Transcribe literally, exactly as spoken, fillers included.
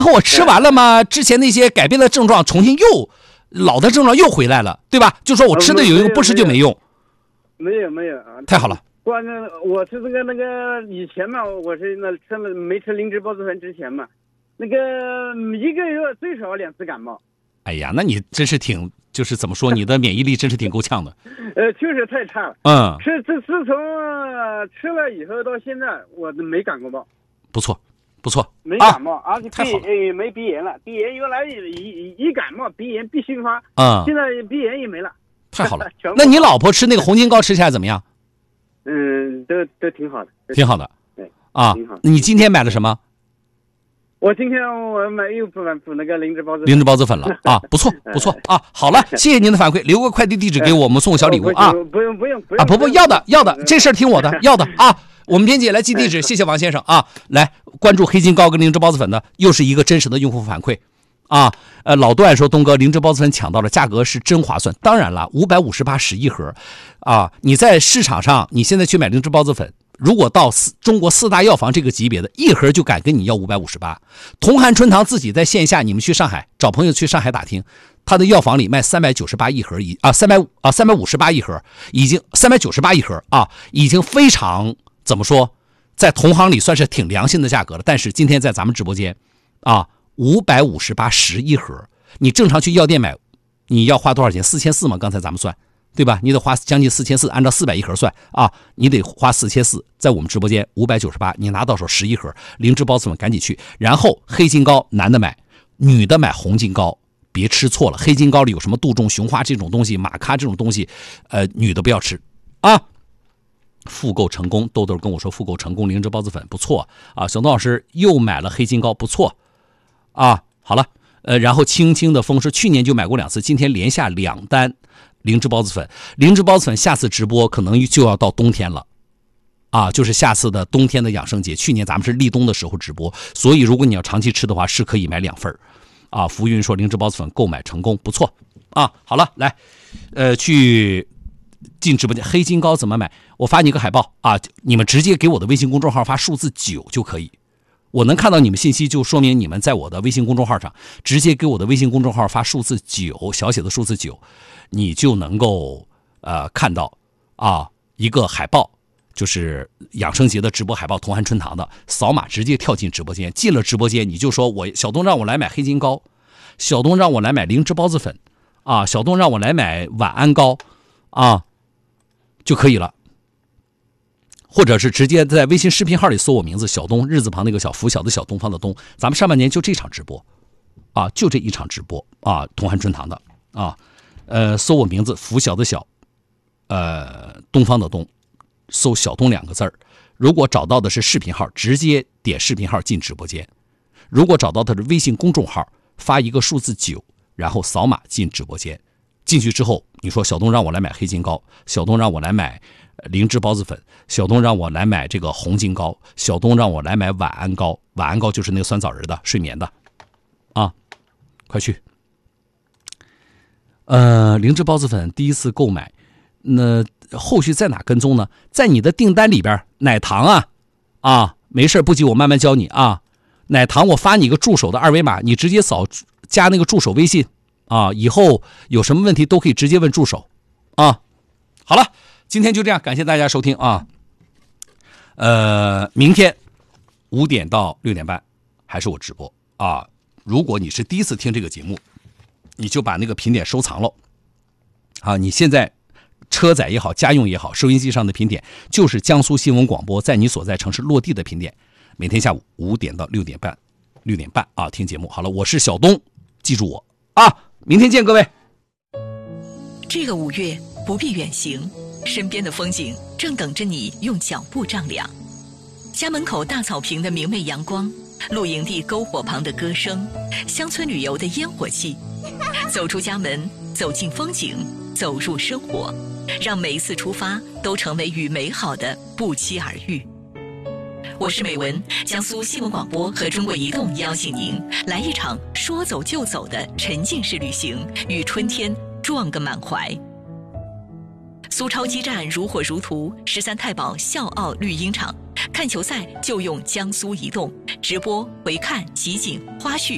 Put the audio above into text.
我吃完了吗？之前那些改变的症状重新又老的症状又回来了，对吧？就说我吃的有用，不吃就没用。 没有没有啊， 太好了。 关键我是这个那个以前嘛，我是那吃了没吃灵芝孢子粉之前嘛，那个一个月最少两次感冒。 哎呀，那你真是挺，就是怎么说，你的免疫力真是挺够呛的。 呃，确实太差了。 嗯， 吃自自从吃了以后到现在，我都没感过冒。 不错，不错， 没感冒， 啊、 而且鼻呃没鼻炎了。鼻炎原来一一感冒鼻炎必须发， 嗯， 现在鼻炎也没了。 太好了。那你老婆吃那个红金膏吃起来怎么样？ 嗯，都都挺好的， 挺好的。 对啊， 挺好。 你今天买了什么？ 我今天我买又补补那个灵芝孢子灵芝孢子粉了啊，不错不错啊。好了，谢谢您的反馈，留个快递地址给我，我们送个小礼物啊。 不用不用不用啊，不不要的要的，这事儿听我的，要的啊。我们编辑来记地址，谢谢王先生啊。来关注黑金膏跟灵芝孢子粉的，又是一个真实的用户反馈啊。呃，老段说东哥，灵芝孢子粉抢到了，价格是真划算。当然了，五百五十八十一盒啊，你在市场上你现在去买灵芝孢子粉。如果到四中国四大药房这个级别的，一盒就敢跟你要五百五十八。同涵春堂自己在线下，你们去上海找朋友去上海打听，他的药房里卖三百九十八一盒，一啊三百啊三百五十八一盒，已经三百九十八一盒啊，已经非常怎么说，在同行里算是挺良心的价格了。但是今天在咱们直播间啊，五百五十八十一盒，你正常去药店买，你要花多少钱？四千四吗？刚才咱们算。对吧？你得花将近四千四，按照四百一盒算啊，你得花四千四，在我们直播间五百九十八，你拿到手十一盒灵芝孢子粉，赶紧去。然后黑金膏，男的买，女的买红金膏，别吃错了。黑金膏里有什么杜仲、雄花这种东西，玛咖这种东西，呃，女的不要吃啊。复购成功，豆豆跟我说复购成功，灵芝孢子粉不错啊。小东老师又买了黑金膏，不错啊。好了，呃，然后轻轻的风是去年就买过两次，今天连下两单。灵芝孢子粉，灵芝孢子粉下次直播可能就要到冬天了，啊，就是下次的冬天的养生节。去年咱们是立冬的时候直播，所以如果你要长期吃的话，是可以买两份啊。浮云说灵芝孢子粉购买成功，不错啊。好了，来，呃，去进直播间。黑金膏怎么买？我发你一个海报啊，你们直接给我的微信公众号发数字九就可以。我能看到你们信息，就说明你们在我的微信公众号上，直接给我的微信公众号发数字九，小写的数字九，你就能够呃看到啊一个海报，就是养生节的直播海报，同涵春堂的，扫码直接跳进直播间。进了直播间，你就说我小东让我来买黑金膏，小东让我来买灵芝孢子粉，啊，小东让我来买晚安膏，啊，就可以了。或者是直接在微信视频号里搜我名字小东，日字旁那个小拂晓的小，东方的东。咱们上半年就这场直播啊，就这一场直播啊，同涵春堂的啊，呃，搜我名字拂晓的小，呃，东方的东，搜小东两个字儿。如果找到的是视频号，直接点视频号进直播间；如果找到的是微信公众号，发一个数字九，然后扫码进直播间。进去之后，你说小东让我来买黑金膏，小东让我来买灵芝孢子粉，小东让我来买这个红金膏，小东让我来买晚安膏，晚安膏就是那个酸枣仁的睡眠的啊，快去。呃，灵芝孢子粉第一次购买，那后续在哪跟踪呢？在你的订单里边，奶糖啊啊，没事不急，我慢慢教你啊。奶糖我发你一个助手的二维码，你直接扫加那个助手微信啊，以后有什么问题都可以直接问助手啊。好了。今天就这样，感谢大家收听啊。呃，明天五点到六点半还是我直播啊。如果你是第一次听这个节目，你就把那个频点收藏了啊。你现在车载也好，家用也好，收音机上的频点就是江苏新闻广播在你所在城市落地的频点。每天下午五点到六点半，六点半啊听节目。好了，我是小东，记住我啊，明天见各位。 这个五月不必远行。身边的风景正等着你用脚步丈量，家门口大草坪的明媚阳光，露营地篝火旁的歌声，乡村旅游的烟火气。走出家门，走进风景，走入生活，让每一次出发都成为与美好的不期而遇。我是美文，江苏新闻广播和中国移动邀请您来一场说走就走的沉浸式旅行，与春天撞个满怀。苏超基站如火如荼，十三太保笑傲绿茵场，看球赛就用江苏移动，直播、回看、集锦、花絮